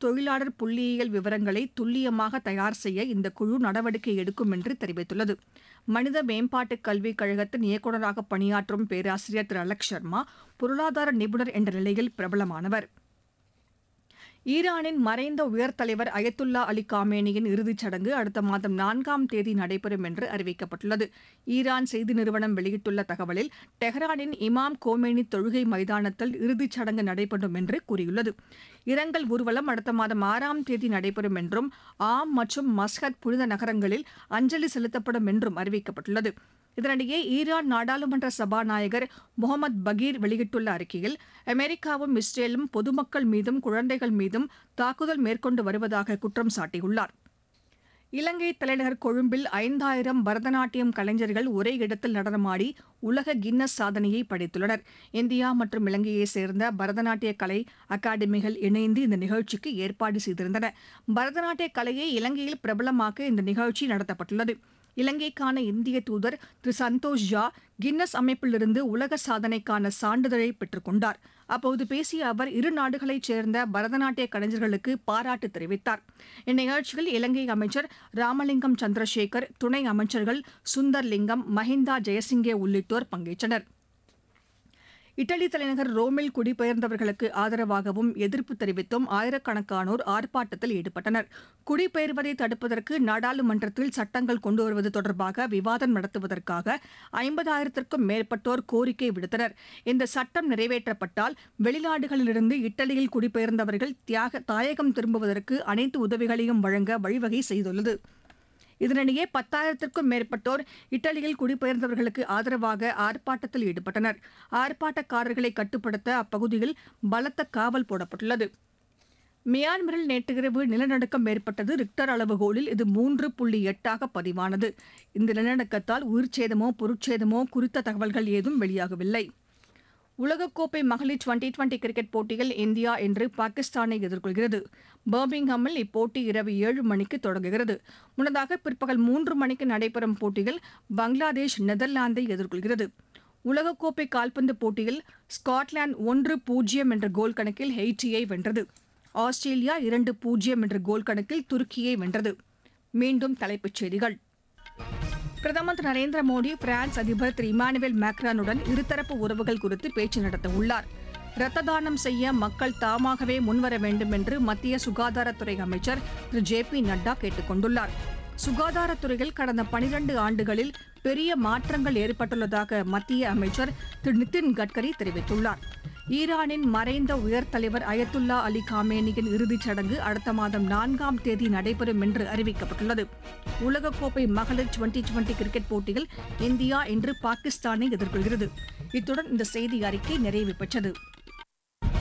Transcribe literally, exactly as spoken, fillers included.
தொழிலாளர் புள்ளியியல் விவரங்களை துல்லியமாக தயார் செய்ய இந்த குழு நடவடிக்கை எடுக்கும் என்று தெரிவித்துள்ளது. மனித மேம்பாட்டு கல்விக் கழகத்தின் இயக்குநராக பணியாற்றும் பேராசிரியர் திரு அலக் சர்மா பொருளாதார நிபுணர் என்ற நிலையில் பிரபலமானவர். ஈரானின் மறைந்த உயர் தலைவர் அயத்துல்லா அலி காமேனியின் இறுதிச் சடங்கு அடுத்த மாதம் நான்காம் தேதி நடைபெறும் என்று அறிவிக்கப்பட்டுள்ளது. ஈரான் செய்தி நிறுவனம் வெளியிட்டுள்ள தகவலில் டெஹ்ரானின் இமாம் கோமேனி தொழுகை மைதானத்தில் இறுதிச் சடங்கு நடைபெறும் என்று கூறியுள்ளது. இரங்கல் ஊர்வலம் அடுத்த மாதம் ஆறாம் தேதி நடைபெறும் என்றும் ஆம் மற்றும் மஸ்கட் புனித நகரங்களில் அஞ்சலி செலுத்தப்படும் என்றும் அறிவிக்கப்பட்டுள்ளது. இதனிடையே ஈரான் நாடாளுமன்ற சபாநாயகர் முகமது பகீர் வெளியிட்டுள்ள அறிக்கையில் அமெரிக்காவும் இஸ்ரேலும் பொதுமக்கள் மீதும் குழந்தைகள் மீதும் தாக்குதல் மேற்கொண்டு வருவதாக குற்றம் சாட்டியுள்ளார். இலங்கை தலைநகர் கொழும்பில் ஐந்தாயிரம் பரதநாட்டியம் கலைஞர்கள் ஒரே இடத்தில் நடனமாடி உலக கின்னஸ் சாதனையை படைத்துள்ளனர். இந்தியா மற்றும் இலங்கையைச் சேர்ந்த பரதநாட்டிய கலை அகாடமிகள் இணைந்து இந்த நிகழ்ச்சிக்கு ஏற்பாடு செய்திருந்தன. பரதநாட்டிய கலையை இலங்கையில் பிரபலமாக்க இந்த நிகழ்ச்சி நடத்தப்பட்டுள்ளது. இலங்கைக்கான இந்திய தூதர் திரு சந்தோஷ் ஜா கின்னஸ் அமைப்பிலிருந்து உலக சாதனைக்கான சான்றிதழை பெற்றுக் கொண்டார். அப்போது பேசிய அவர் இரு நாடுகளைச் சேர்ந்த பரதநாட்டிய கலைஞர்களுக்கு பாராட்டு தெரிவித்தார். இந்நிகழ்ச்சியில் இலங்கை அமைச்சர் ராமலிங்கம் சந்திரசேகர், துணை அமைச்சர்கள் சுந்தர் லிங்கம், மஹிந்தா ஜெயசிங்கே உள்ளிட்டோர் பங்கேற்றனர். இட்டலி தலைநகர் ரோமில் குடிபெயர்ந்தவர்களுக்கு ஆதரவாகவும் எதிர்ப்பு தெரிவித்தும் ஆயிரக்கணக்கானோர் ஆர்ப்பாட்டத்தில் ஈடுபட்டனர். குடிபெயர்வதை தடுப்பதற்கு நாடாளுமன்றத்தில் சட்டங்கள் கொண்டுவருவது தொடர்பாக விவாதம் நடத்துவதற்காக ஐம்பதாயிரத்திற்கும் மேற்பட்டோர் கோரிக்கை விடுத்தனர். இந்த சட்டம் நிறைவேற்றப்பட்டால் வெளிநாடுகளிலிருந்து இட்டலியில் குடிபெயர்ந்தவர்கள் தியாக தாயகம் திரும்புவதற்கு அனைத்து உதவிகளையும் வழங்க வழிவகை செய்துள்ளது. இதனிடையே பத்தாயிரத்திற்கும் மேற்பட்டோர் இட்டலியில் குடிபெயர்ந்தவர்களுக்கு ஆதரவாக ஆர்ப்பாட்டத்தில் ஈடுபட்டனர். ஆர்ப்பாட்டக்காரர்களை கட்டுப்படுத்த அப்பகுதியில் பலத்த காவல் போடப்பட்டுள்ளது. மியான்மரில் நேற்றிரவு நிலநடுக்கம் ஏற்பட்டது. ரிக்டர் அளவுகோலில் இது மூன்று புள்ளி எட்டாக பதிவானது. இந்த நிலநடுக்கத்தால் உயிர்ச்சேதமோ பொருட்சேதமோ குறித்த தகவல்கள் ஏதும் வெளியாகவில்லை. உலகக்கோப்பை மகளிர் டுவெண்டி டுவெண்டி கிரிக்கெட் போட்டியில் இந்தியா இன்று பாகிஸ்தானை எதிர்கொள்கிறது. பர்மிங்ஹாமில் இப்போட்டி இரவு ஏழு மணிக்கு தொடங்குகிறது. முன்னதாக பிற்பகல் மூன்று மணிக்கு நடைபெறும் போட்டியில் பங்களாதேஷ் நெதர்லாந்தை எதிர்கொள்கிறது. உலகக்கோப்பை கால்பந்து போட்டியில் ஸ்காட்லாந்து ஒன்று பூஜ்ஜியம் என்ற கோல் கணக்கில் ஹெய்ட்டியை வென்றது. ஆஸ்திரேலியா இரண்டு பூஜ்ஜியம் என்ற கோல் கணக்கில் துருக்கியை வென்றது. மீண்டும் தலைப்புச் செய்திகள். பிரதமர் திரு நரேந்திர மோடி பிரான்ஸ் அதிபர் திரு இமானுவேல் மேக்ரானுடன் இருதரப்பு உறவுகள் குறித்து பேச்சு நடத்தவுள்ளார். இரத்த தானம் செய்ய மக்கள் தாமாகவே முன்வர வேண்டும் என்று மத்திய சுகாதாரத்துறை அமைச்சர் திரு ஜே பி நட்டா கேட்டுக் கொண்டுள்ளார். சுகாதாரத்துறையில் கடந்த பனிரண்டு ஆண்டுகளில் பெரிய மாற்றங்கள் ஏற்பட்டுள்ளதாக மத்திய அமைச்சர் திரு நிதின் கட்கரி தெரிவித்துள்ளார். ஈரானின் மறைந்த உயர் தலைவர் அயத்துல்லா அலி காமேனியின் இறுதிச் சடங்கு அடுத்த மாதம் நான்காம் தேதி நடைபெறும் என்று அறிவிக்கப்பட்டுள்ளது. உலகக்கோப்பை மகளிர் டுவெண்டி டுவெண்டி கிரிக்கெட் போட்டியில் இந்தியா இன்று பாகிஸ்தானை எதிர்கொள்கிறது. இத்துடன் இந்த செய்தி அறிக்கை நிறைவு பெற்றது.